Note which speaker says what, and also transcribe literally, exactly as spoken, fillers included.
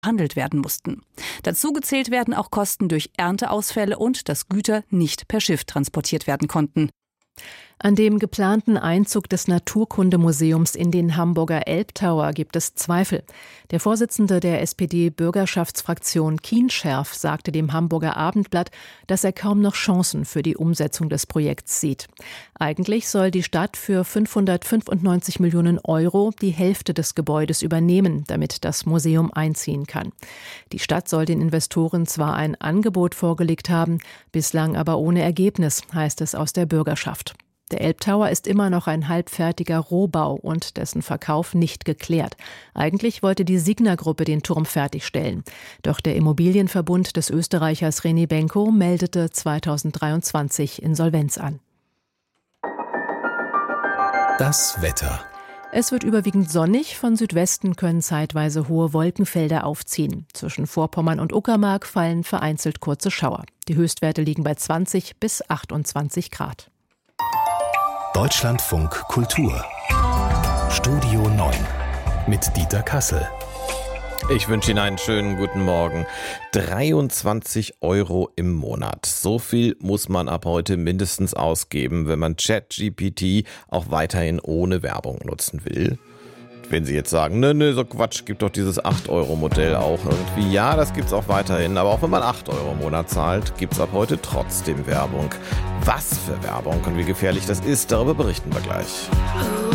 Speaker 1: behandelt werden mussten. Dazu gezählt werden auch Kosten durch Ernteausfälle und dass Güter nicht per Schiff transportiert werden konnten.
Speaker 2: An dem geplanten Einzug des Naturkundemuseums in den Hamburger Elbtower gibt es Zweifel. Der Vorsitzende der S P D-Bürgerschaftsfraktion Kienscherf sagte dem Hamburger Abendblatt, dass er kaum noch Chancen für die Umsetzung des Projekts sieht. Eigentlich soll die Stadt für fünfhundertfünfundneunzig Millionen Euro die Hälfte des Gebäudes übernehmen, damit das Museum einziehen kann. Die Stadt soll den Investoren zwar ein Angebot vorgelegt haben, bislang aber ohne Ergebnis, heißt es aus der Bürgerschaft. Der Elbtower ist immer noch ein halbfertiger Rohbau und dessen Verkauf nicht geklärt. Eigentlich wollte die Signa-Gruppe den Turm fertigstellen. Doch der Immobilienverbund des Österreichers René Benko meldete zweitausenddreiundzwanzig Insolvenz an.
Speaker 3: Das Wetter.
Speaker 2: Es wird überwiegend sonnig, von Südwesten können zeitweise hohe Wolkenfelder aufziehen. Zwischen Vorpommern und Uckermark fallen vereinzelt kurze Schauer. Die Höchstwerte liegen bei zwanzig bis achtundzwanzig Grad.
Speaker 3: Deutschlandfunk Kultur. Studio neun mit Dieter Kassel.
Speaker 4: Ich wünsche Ihnen einen schönen guten Morgen. dreiundzwanzig Euro im Monat. So viel muss man ab heute mindestens ausgeben, wenn man ChatGPT auch weiterhin ohne Werbung nutzen will. Wenn Sie jetzt sagen, ne, ne, so Quatsch, gibt doch dieses acht Euro Modell auch irgendwie. Ja, das gibt's auch weiterhin, aber auch wenn man acht Euro im Monat zahlt, gibt's ab heute trotzdem Werbung. Was für Werbung und wie gefährlich das ist, darüber berichten wir gleich.